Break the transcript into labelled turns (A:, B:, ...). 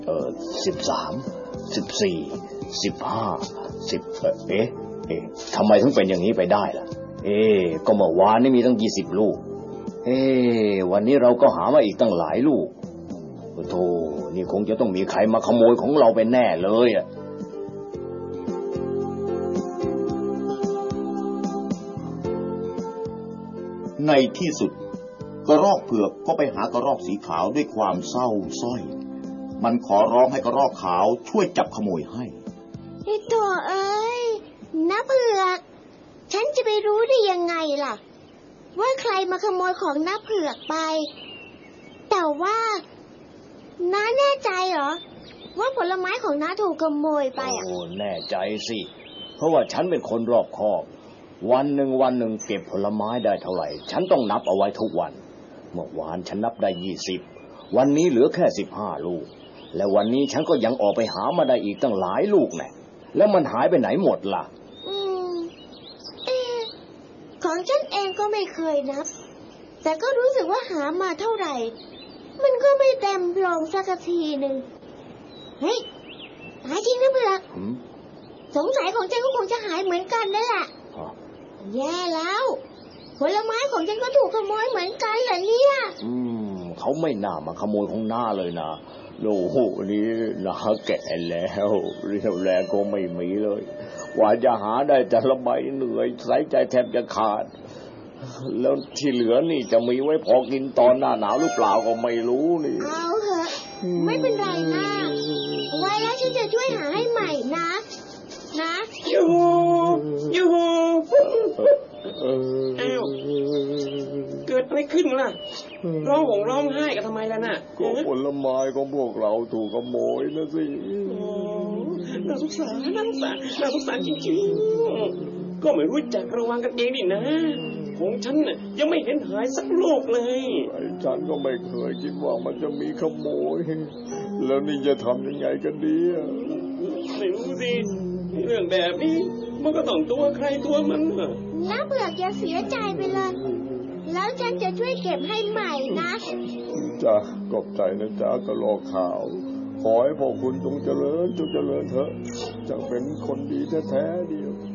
A: 13 14 15 10เอ๊ะทำไมถึงเป็นอย่างนี้ไปได้ล่ะก็เมื่อวานนี่มีตั้ง20ลูกวันนี้เราก็หามาอีกตั้งหลายลูกโธ่นี่คงจะต้องมีใครมาขโมยของเราไปแน่เลยอ่ะ
B: ในที่สุดกระรอกเผือกก็ไปหากระรอกสีขาวด้วยความเศร้าส้อยมันขอร้องให้กระรอกขาวช่วยจับขโมยให้
C: ตัวเอ้ยน้าเผือกฉันจะไปรู้ได้ยังไงล่ะว่าใครมาขโมยของน้าเผือกไปแต่ว่าน้าแน่ใจเหรอว่าผลไม้ของน้าถูกขโมยไปอ่ะ
A: แน่ใจสิเพราะว่าฉันเป็นคนรอบคอบวันหนึ่งเก็บผลไม้ได้เท่าไหร่ฉันต้องนับเอาไว้ทุกวันเมื่อวานฉันนับได้20วันนี้เหลือแค่15ลูกและวันนี้ฉันก็ยังออกไปหามาได้อีกตั้งหลายลูกแน่แล้วมันหายไปไหนหมดล่ะ
C: ของฉันเองก็ไม่เคยนับแต่ก็รู้สึกว่าหามาเท่าไหร่มันก็ไม่เต็มลงสักทีนึงเฮ้ยหายจริงนะเผือกสงสัยของฉันก็คงจะหายเหมือนกันนั่นแหละแย่แล้วผลไม้ของฉันก็ถูกขโมยเหมือนกันเหรอเนี่ย
A: เขาไม่น่ามาขโมยของหน้าเลยนะโอ้โหนี่น้าแก่แล้วเรี่ยวแรงก็ไม่มีเลยกว่าจะหาได้แต่ละใบเหนื่อยสายใจแทบจะขาดแล้วที่เหลือนี่จะมีไว้พอกินตอนหน้าหนาวหรือเปล่าก็ไม่รู้นี่
C: เอาเถอะไม่เป็นไรนะไว้แล้วฉันจะช่วยหาให้ใหม่นะ
D: ยูอ้าวเกิดอะไรขึ้นล่ะร้องไห้กันทำไมล่ะน่ะ
A: ก็ผลไม้ของพวกเราถูกขโมยนะสิ
D: น่าสงสารจริงๆก็ไม่รู้จักระวังกันเองนี่นะของฉันน่ะยังไม่เห็นหายสักลูกเลย
A: ฉันก็ไม่เคยคิดว่ามันจะมีขโมยแล้วนี่จะทำยังไงกันดี
D: ไม่รู้สิเรื่องแบบนี้มันก็ต้องตัวใครตัวมัน
C: น้าเผือกอย่าเสียใจไปเลยแล้วฉันจะช่วยเก็บให้ใหม่นะ
A: จ้ะขอบใจนะจ๊ะกระรอกขาวขอให้พ่อคุณจงเจริญเถอะจะเป็นคนดีแท้ๆเดียว